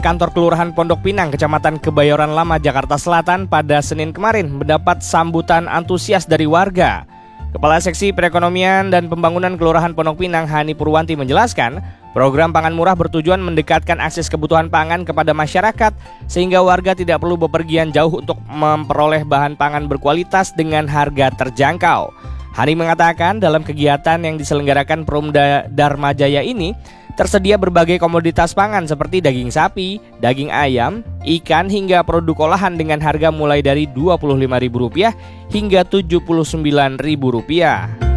Kantor Kelurahan Pondok Pinang, Kecamatan Kebayoran Lama, Jakarta Selatan pada Senin kemarin mendapat sambutan antusias dari warga. Kepala Seksi Perekonomian dan Pembangunan Kelurahan Pondok Pinang, Hani Purwanti, menjelaskan, program pangan murah bertujuan mendekatkan akses kebutuhan pangan kepada masyarakat sehingga warga tidak perlu bepergian jauh untuk memperoleh bahan pangan berkualitas dengan harga terjangkau. Hani mengatakan dalam kegiatan yang diselenggarakan Perumda Dharma Jaya ini tersedia berbagai komoditas pangan seperti daging sapi, daging ayam, ikan hingga produk olahan dengan harga mulai dari Rp25.000 hingga Rp79.000.